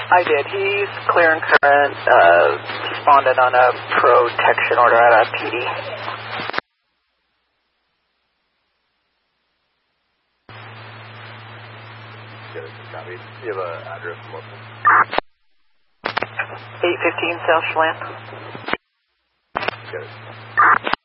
I did. He's clear and current, responded on a protection order at a PD. Good, copy. Do you have an address local? 815 South Chelan. Good.